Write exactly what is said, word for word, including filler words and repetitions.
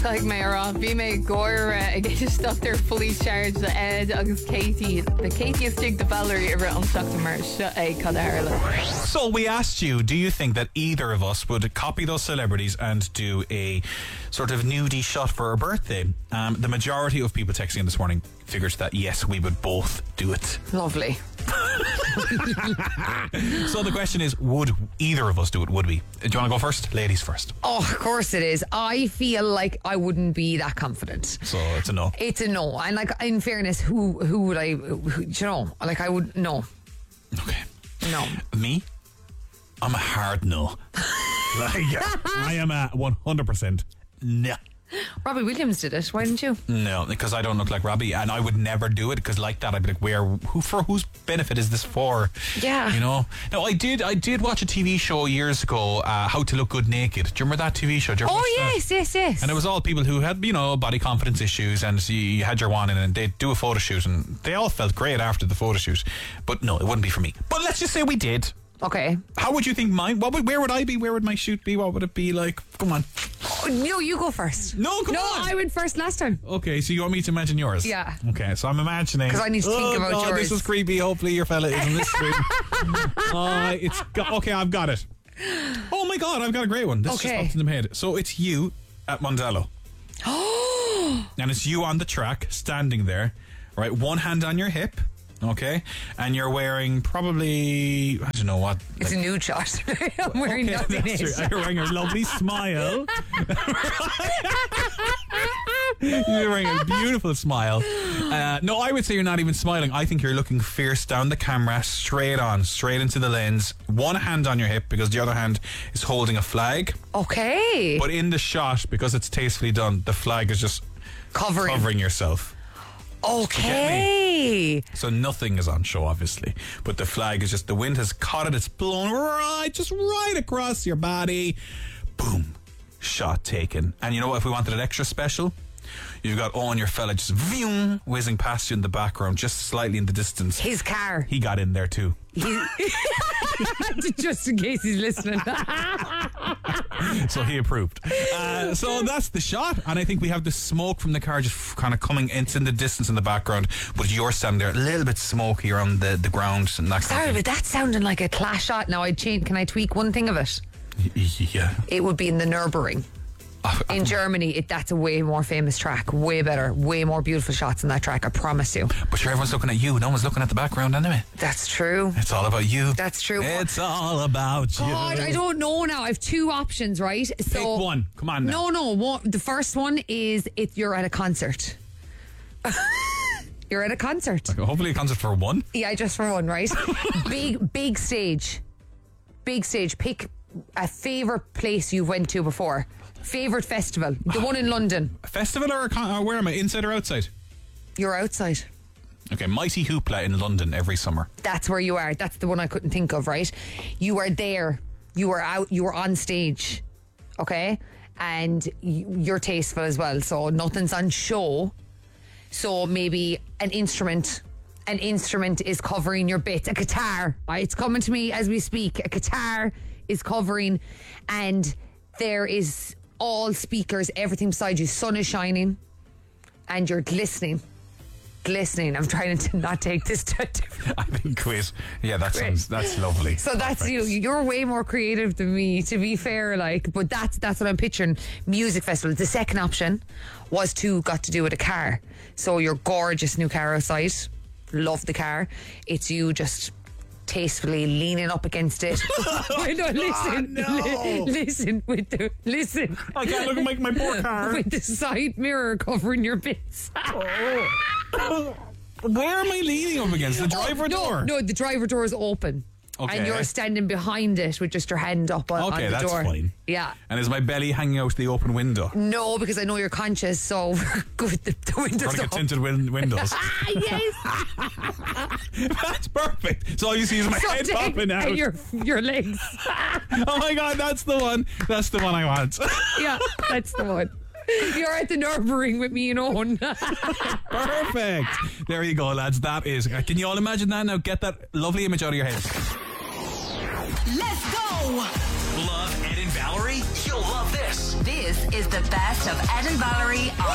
Like Mayra, bhí mé góir ag isteachtar fully charged Ed agus Katie. The Katie is dig the Valerie over on Stockton Marsh a Cadara. So we asked you, do you think that either of us would copy those celebrities and do a sort of nudie shot for our birthday? Um, the majority of people texting in this morning figures that yes, we would both do it. Lovely. So the question is, would either of us do it? Would we? Do you want to go first? Ladies first. Oh, of course it is. I feel like I wouldn't be that confident. So it's a no. It's a no. And like, in fairness, who who would I? Who, you know, like I would no. Okay. No. Me? I'm a hard no. Like, I am a one hundred percent no. Robbie Williams did it. Why didn't you? No, because I don't look like Robbie, and I would never do it because like that I'd be like, where, who, for whose benefit is this for? Yeah. You know. No, I did. I did watch a T V show years ago, uh, How to Look Good Naked. Do you remember that T V show? Did you ever Oh watch that? yes, yes, yes. And it was all people who had, you know, body confidence issues, and so you had your one in, and they'd do a photo shoot, and they all felt great after the photo shoot. But no, it wouldn't be for me. But let's just say we did. Okay. How would you think mine? What would? Where would I be? Where would my shoot be? What would it be like? Come on. Oh, no, you go first. No, come no, on. No, I went first last time. Okay, so you want me to imagine yours? Yeah. Okay, so I'm imagining. Because I need to think oh, about God, yours. This is creepy. Hopefully your fella isn't listening. uh, it's got, okay, I've got it. Oh my God, I've got a great one. This Okay. just popped into my head. So it's you at Mondello. And it's you on the track, standing there, right? One hand on your hip. Okay, and you're wearing probably, I don't know what. It's like, a nude shot. I'm wearing okay, nothing. that's true. You're wearing a lovely smile. You're wearing a beautiful smile. Uh, no, I would say you're not even smiling. I think you're looking fierce down the camera, straight on, straight into the lens. One hand on your hip because the other hand is holding a flag. Okay. But in the shot, because it's tastefully done, the flag is just Covering. covering yourself. Okay. So nothing is on show, obviously, but the flag is just, the wind has caught it, it's blown right, just right across your body. Boom. Shot taken. And you know what, if we wanted it extra special, you've got Owen, your fella, just vroom, whizzing past you in the background, just slightly in the distance. His car. He got in there too. He- Just in case he's listening. So he approved. Uh, so that's the shot, and I think we have the smoke from the car just kind of coming. It's in the distance in the background, but you're standing there a little bit smoky around the, the ground and that kind Sorry, of but that's sounding like a clash shot. Now I change. Can I tweak one thing of it? thing. Yeah. It would be in the Nürburgring. In Germany, it, that's a way more famous track, way better, way more beautiful shots in that track, I promise you. But sure, everyone's looking at you. No one's looking at the background anyway. That's true. It's all about you. That's true. It's all about you. God, I don't know now. I have two options, right? So Pick one. Come on now. No, no. One, the first one is if you're at a concert. You're at a concert. Okay, hopefully a concert for one. Yeah, just for one, right? big, big stage. Big stage. Pick a favourite place you've went to before. Favourite festival. The one in London. A festival or, a con- or where am I? Inside or outside? You're outside. Okay, Mighty Hoopla in London every summer. That's where you are. That's the one I couldn't think of, right? You are there. You are out. You are on stage. Okay? And you're tasteful as well. So nothing's on show. So maybe an instrument. An instrument is covering your bit. A guitar. Right? It's coming to me as we speak. A guitar is covering. And there is all speakers, everything beside you. Sun is shining. And you're glistening. Glistening. I'm trying to not take this to. I think quiz. Yeah, that Great. sounds that's lovely. So that's Perfect. you. You're way more creative than me, to be fair. Like, but that's that's what I'm picturing. Music festival. The second option was to got to do with a car. So your gorgeous new car outside. Love the car. It's you just tastefully leaning up against it. I know, listen, no. li- listen with the listen. I can't look at my, my poor car. With the side mirror covering your bits. Where am I leaning up against? The driver Oh, no, door? No, the driver door is open. Okay. And you're standing behind it with just your hand up on, Okay, on the that's door. fine. Yeah. And is my belly hanging out the open window? No, because I know you're conscious, so good. The, the windows Trying to up. get tinted win- windows. Ah, yes. That's perfect. So all you see is my So head take- popping out. and your your legs. Oh my God, that's the one. That's the one I want. Yeah, that's the one. You're at the Nürburgring with me and Owen. Perfect. There you go, lads. That is. Can you all imagine that now? Get that lovely image out of your head. Let's go! Love Ed and Valerie? You'll love this. This is the best of Ed and Valerie on